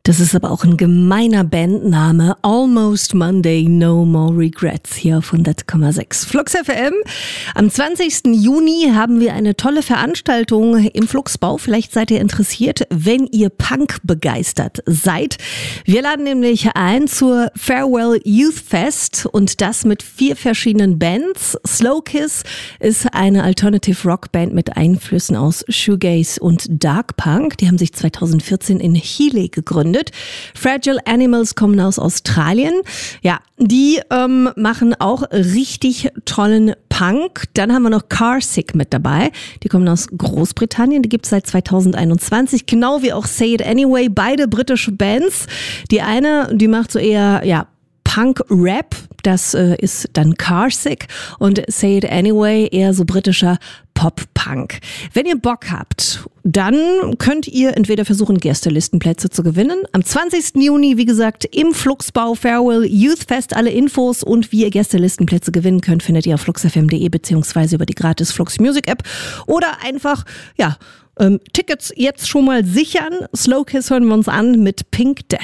Das ist aber auch ein gemeiner Bandname. Almost Monday, No More Regrets hier auf 100,6. Flux FM. Am 20. Juni haben wir eine tolle Veranstaltung im Fluxbau. Vielleicht seid ihr interessiert, wenn ihr Punk begeistert seid. Wir laden nämlich ein zur Farewell Youth Fest und das mit 4 verschiedenen Bands. Slow Kiss ist eine Alternative Rock Band mit Einflüssen aus Shoegaze und Dark Punk. Die haben sich 2014 in Chile gegründet. Fragile Animals kommen aus Australien. Ja, die machen auch richtig tollen Punk. Dann haben wir noch Carsick mit dabei. Die kommen aus Großbritannien. Die gibt es seit 2021. Genau wie auch Say It Anyway. Beide britische Bands. Die eine, die macht so eher, Punk-Rap. Das ist dann Carsick. Und Say It Anyway eher so britischer Pop-Punk. Wenn ihr Bock habt, dann könnt ihr entweder versuchen, Gästelistenplätze zu gewinnen. Am 20. Juni, wie gesagt, im Fluxbau Farewell Youth Fest. Alle Infos und wie ihr Gästelistenplätze gewinnen könnt, findet ihr auf fluxfm.de beziehungsweise über die gratis Flux Music App. Oder einfach, Tickets jetzt schon mal sichern. Slow Kiss hören wir uns an mit Pink Death.